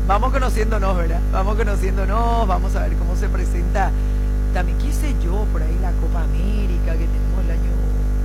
vamos conociéndonos, ¿verdad? Vamos conociéndonos, vamos a ver cómo se presenta. También, qué sé yo, por ahí la Copa América que tenemos el año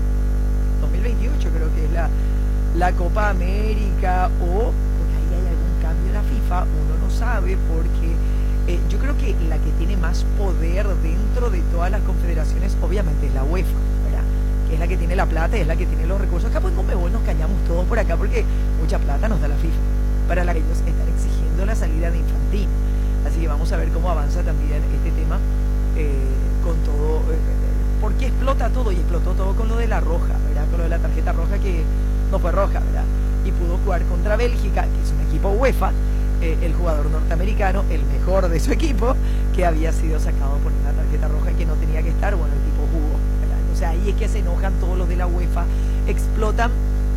2028, creo que es la Copa América, o por ahí hay algún cambio en la FIFA, uno no sabe, porque yo creo que la que tiene más poder dentro de todas las confederaciones, obviamente, es la UEFA, ¿verdad? Que es la que tiene la plata y es la que tiene los recursos. Acá pues con Conmebol nos callamos todos por acá porque mucha plata nos da la FIFA para la que ellos están exigiendo la salida de Infantino. Así que vamos a ver cómo avanza también este tema con todo, porque explota todo, y explotó todo con lo de la roja, ¿verdad? Con lo de la tarjeta roja, que no fue roja, ¿verdad? Y pudo jugar contra Bélgica, que es un equipo UEFA, el jugador norteamericano, el mejor de su equipo, que había sido sacado por una tarjeta roja que no tenía que estar. Bueno, el tipo jugó, ¿verdad? Entonces ahí es que se enojan todos los de la UEFA, explotan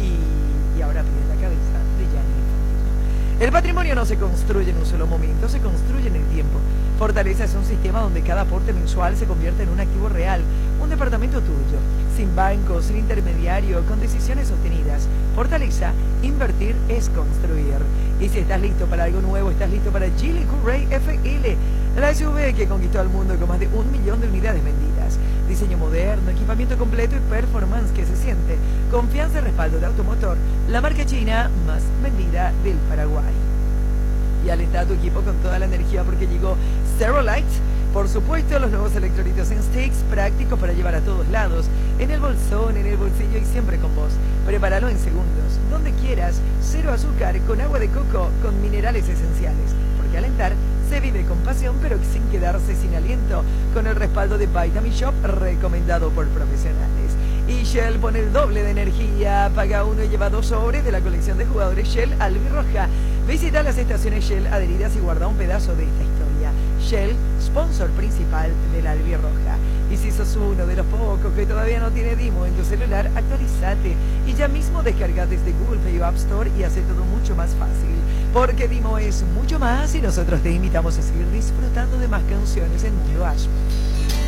y ahora piden la cabeza de Gianni Infantino. El patrimonio no se construye en un solo momento, se construye en el tiempo. Fortaleza es un sistema donde cada aporte mensual se convierte en un activo real, un departamento tuyo, sin bancos, sin intermediario, con decisiones sostenidas. Fortaleza, invertir es construir. Y si estás listo para algo nuevo, estás listo para Geely Courage FL, la SUV que conquistó al mundo con más de 1 millón de unidades vendidas. Diseño moderno, equipamiento completo y performance que se siente. Confianza y respaldo de Automotor, la marca china más vendida del Paraguay. Y alenta a tu equipo con toda la energía porque llegó Zerolite. Por supuesto, los nuevos electrolitos en sticks, prácticos para llevar a todos lados, en el bolsón, en el bolsillo y siempre con vos. Prepáralo en segundos, donde quieras, 0 azúcar, con agua de coco, con minerales esenciales. Porque alentar se vive con pasión, pero sin quedarse sin aliento, con el respaldo de Vitamin Shop, recomendado por profesionales. Y Shell pone el doble de energía, paga 1 y lleva 2 sobres de la colección de jugadores Shell Albirroja. Visita las estaciones Shell adheridas y guarda un pedazo de esta historia. Shell, sponsor principal de la Albirroja. Y si sos uno de los pocos que todavía no tiene Dimo en tu celular, actualizate y ya mismo descarga desde Google Play o App Store y hace todo mucho más fácil. Porque Dimo es mucho más y nosotros te invitamos a seguir disfrutando de más canciones en Mundo Ash.